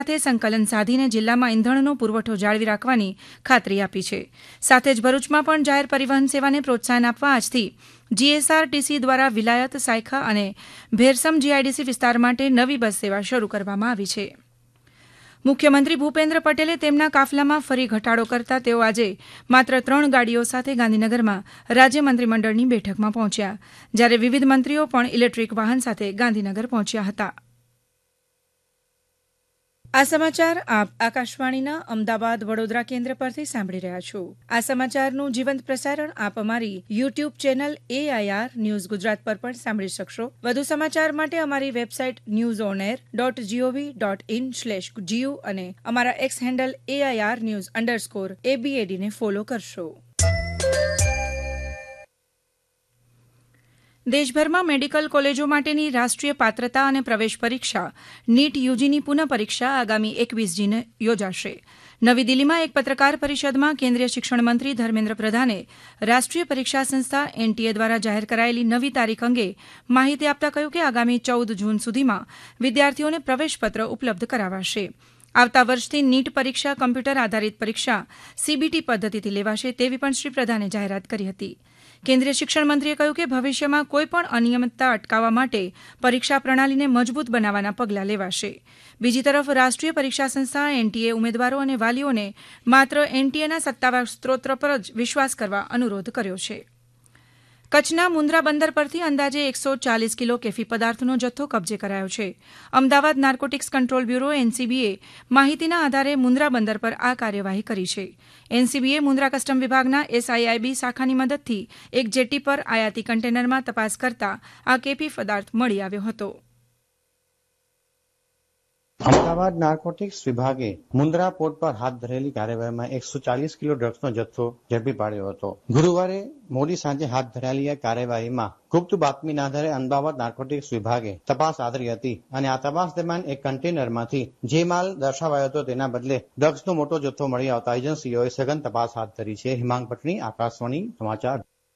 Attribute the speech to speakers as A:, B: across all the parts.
A: સાથે સંકલન સાધીને જિલ્લામાં ઇંધણનો પુરવઠો જાળવી રાખવાની ખાતરી આપી છે. સાથે જ ભરૂચમાં પણ જાહેર પરિવહન સેવાને પ્રોત્સાહન આપવા આજથી જીએસઆરટીસી દ્વારા વિલાયત, સાયખા અને ભેરસમ જીઆઈડીસી વિસ્તાર માટે નવી બસ સેવા શરૂ કરવામાં આવી છે. મુખ્યમંત્રી ભૂપેન્દ્ર પટેલે તેમના કાફલામાં ફરી ઘટાડો કરતા તેઓ આજે માત્ર 3 ગાડીઓ સાથે ગાંધીનગરમાં રાજ્ય મંત્રીમંડળની બેઠકમાં પહોંચ્યા, જ્યારે વિવિધ મંત્રીઓ પણ ઇલેક્ટ્રિક વાહન સાથે ગાંધીનગર પહોંચ્યા હતા. આ સમાચાર આપ આકાશવાણીના અમદાવાદ વડોદરા કેન્દ્ર પરથી સાંભળી રહ્યા છો. આ સમાચારનું જીવંત પ્રસારણ આપ અમારી YouTube channel AIR news Gujarat પર પણ સાંભળી શકશો. વધુ સમાચાર માટે અમારી વેબસાઇટ newsonair.gov.in/gu અને અમારા એક્સ હેન્ડલ AIR_news_ABAD ને ફોલો કરશો. દેશભરમાં મેડિકલ કોલેજો માટેની રાષ્ટ્રીય પાત્રતા અને પ્રવેશ પરીક્ષા નીટ યુજીની પુનઃ પરીક્ષા આગામી 21 જૂને યોજાશે. નવી દિલ્હીમાં એક પત્રકાર પરિષદમાં કેન્દ્રીય શિક્ષણ મંત્રી ધર્મેન્દ્ર પ્રધાને રાષ્ટ્રીય પરીક્ષા સંસ્થા NTA દ્વારા જાહેર કરાયેલી નવી તારીખ અંગે માહિતી આપતા કહ્યું કે આગામી 14 જૂન સુધીમાં વિદ્યાર્થીઓને પ્રવેશપત્ર ઉપલબ્ધ કરાવાશે. આવતા વર્ષથી નીટ પરીક્ષા કમ્પ્યુટર આધારિત પરીક્ષા CBT પદ્ધતિથી લેવાશે તેવી પણ શ્રી પ્રધાને જાહેરાત કરી હતી. કેન્દ્રીય શિક્ષણ મંત્રીએ કહ્યું કે ભવિષ્યમાં કોઈપણ અનિયમિતતા અટકાવવા માટે પરીક્ષા પ્રણાલીને મજબૂત બનાવવાના પગલાં લેવાશે. બીજી તરફ રાષ્ટ્રીય પરીક્ષા સંસ્થા NTA ઉમેદવારો અને વાલીઓને માત્ર NTAના સત્તાવાર સ્ત્રોત પર જ વિશ્વાસ કરવા અનુરોધ કર્યો છે. કચ્છના મુન્દ્રા બંદર પરથી અંદાજે 140 કિલો કેફી પદાર્થનો જથ્થો કબજે કરાયો છે. અમદાવાદ નાર્કોટિક્સ કંટ્રોલ બ્યુરો NCBએ માહિતીના આધારે મુન્દ્રા બંદર પર આ કાર્યવાહી કરી છે. NCBએ મુન્દ્રા કસ્ટમ વિભાગના SIIB શાખાની મદદથી એક જેટી પર આયાતી કન્ટેનરમાં તપાસ કરતા આ કેફી પદાર્થ મળી આવ્યો હતો.
B: અમદાવાદ નાર્કોટિક્સ વિભાગે મુન્દ્રા પોર્ટ પર હાથ ધરેલી કાર્યવાહીમાં 140 કિલો ડ્રગ્સનો જથ્થો ઝડપી પાડ્યો હતો. ગુરુવારે મોડી સાંજે હાથ ધરાયેલી આ કાર્યવાહીમાં ગુપ્ત બાતમીના આધારે અમદાવાદ નાર્કોટિક્સ વિભાગે તપાસ આદરી હતી અને આ તપાસ દરમિયાન એક કન્ટેનરમાંથી જે માલ દર્શાવાયો હતો તેના બદલે ડ્રગ્સનો મોટો જથ્થો મળી આવતા એજન્સીઓએ સઘન તપાસ હાથ ધરી છે. હિમાંગ પટણી, આકાશવાણી સમાચાર.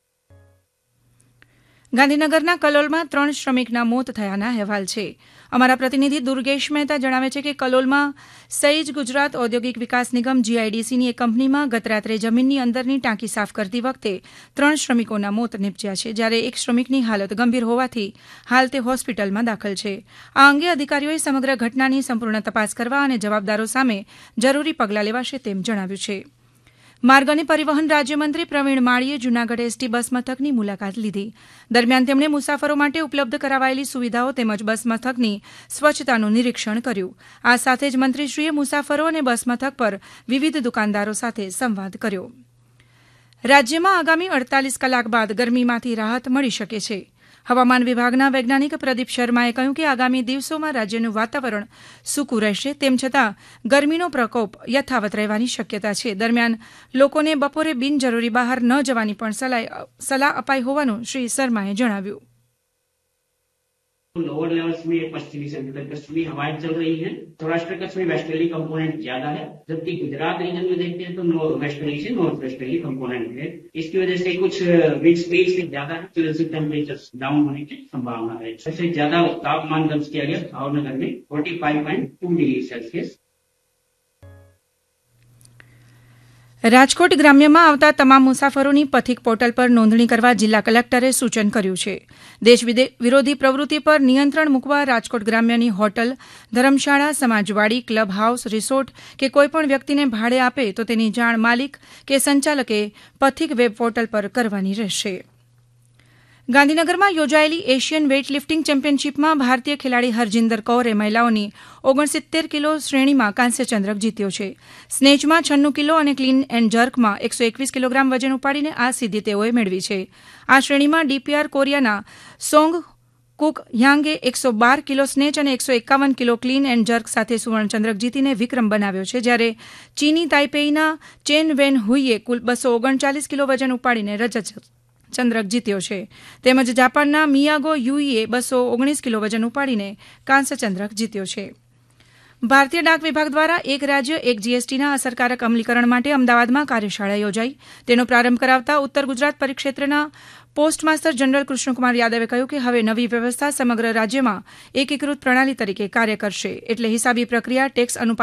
A: ગાંધીનગરના કલોલમાં 3 શ્રમિકના મોત થયાના અહેવાલ છે. અમારા પ્રતિનિધિ દુર્ગેશ મહેતા જણાવે છે કે કલોલમાં સઈજ ગુજરાત ઔદ્યોગિક વિકાસ નિગમ GIDCની એક કંપનીમાં ગત રાત્રે જમીનની અંદરની ટાંકી સાફ કરતી વખતે 3 શ્રમિકોના મોત નીપજ્યા છે, જ્યારે એક શ્રમિકની હાલત ગંભીર હોવાથી હાલ તે હોસ્પિટલમાં દાખલ છે. આ અંગે અધિકારીઓએ સમગ્ર ઘટનાની સંપૂર્ણ તપાસ કરવા અને જવાબદારો સામે જરૂરી પગલાં લેવાશે તેમ જણાવ્યું છે. માર્ગ અને પરિવહન રાજ્યમંત્રી પ્રવીણ માળીએ જૂનાગઢ ST બસ મથકની મુલાકાત લીધી. દરમિયાન તેમણે મુસાફરો માટે ઉપલબ્ધ કરાવાયેલી સુવિધાઓ તેમજ બસ મથકની સ્વચ્છતાનું નિરીક્ષણ કર્યું. આ સાથે જ મંત્રીશ્રીએ મુસાફરો અને બસ મથક પર વિવિધ દુકાનદારો સાથે સંવાદ કર્યો. રાજ્યમાં આગામી 48 કલાક બાદ ગરમીમાંથી રાહત મળી શકે છે. હવામાન વિભાગના વૈજ્ઞાનિક પ્રદીપ શર્માએ કહ્યું કે આગામી દિવસોમાં રાજ્યનું વાતાવરણ સૂકું રહેશે, તેમ છતાં ગરમીનો પ્રકોપ યથાવત રહેવાની શક્યતા છે. દરમિયાન લોકોને બપોરે બિનજરૂરી બહાર ન જવાની પણ સલાહ અપાઈ હોવાનું શ્રી શર્માએ જણાવ્યું.
C: लोअर लेवल्स में पश्चिमी से उत्तर पश्चिमी हवाएं चल रही हैं. सौराष्ट्र कच्छ में वेस्टर्ली कंपोनेंट ज्यादा है, जबकि गुजरात रीजन में देखते हैं तो वेस्टर्ली से नॉर्थ वेस्टर्ली कंपोनेंट है. इसकी वजह से कुछ विंड स्पीड से ज्यादा है, तो इससे टेम्परेचर डाउन होने की संभावना है. सबसे ज्यादा तापमान दर्ज किया गया भावनगर में 45.2 डिग्री सेल्सियस.
A: રાજકોટ ગ્રામ્યમાં આવતા તમામ મુસાફરોની પથિક પોર્ટલ પર નોંધણી કરવા જિલ્લા કલેક્ટરે સૂચન કર્યું છે. દેશ વિરોધી પ્રવૃત્તિ પર નિયંત્રણ મૂકવા રાજકોટ ગ્રામ્યની હોટલ, ધર્મશાળા, સમાજવાડી, ક્લબ હાઉસ, રિસોર્ટ કે કોઈપણ વ્યક્તિને ભાડે આપે તો તેની જાણ માલિક કે સંચાલકે પથિક વેબ પોર્ટલ પર કરવાની રહેશે. ગાંધીનગરમાં યોજાયેલી એશિયન વેઇટ લિફ્ટિંગ ચેમ્પિયનશીપમાં ભારતીય ખેલાડી હરજિંદર કૌરે મહિલાઓની 69 કિલો શ્રેણીમાં કાંસ્ય ચંદ્રક જીત્યો છે. સ્નેચમાં 96 કિલો અને ક્લીન એન્ડ જર્કમાં 121 કિલોગ્રામ વજન ઉપાડીને આ સિદ્ધિ તેઓએ મેળવી છે. આ શ્રેણીમાં DPR કોરિયાના song Cook યાંગે 112 kilo snatch અને 151 કિલો ક્લીન એન્ડ જર્ક સાથે સુવર્ણચંદ્રક જીતીને વિક્રમ બનાવ્યો છે, જ્યારે ચીની તાઇપેઈના ચેન વેન હુઈએ કુલ 239 કિલો વજન ઉપાડીને રજત ચંદ્રક જીત્યો છે. તેમજ જાપાનના મિયાગો યુઈએ 219 કિલો વજન ઉપાડીને કાંસ્ય ચંદ્રક જીત્યો છે. ભારતીય ડાક વિભાગ દ્વારા એક રાજ્ય એક જીએસટીના અસરકારક અમલીકરણ માટે અમદાવાદમાં કાર્યશાળા યોજાઈ. તેનો પ્રારંભ કરાવતા ઉત્તર Gujarat પરિક્ષેત્રના post master general Krishnakumar યાદવે કહ્યું કે હવે નવી વ્યવસ્થા સમગ્ર રાજ્યમાં એકીકૃત પ્રણાલી તરીકે કાર્ય કરશે, એટલે હિસાબી પ્રક્રિયા, ટેક્સ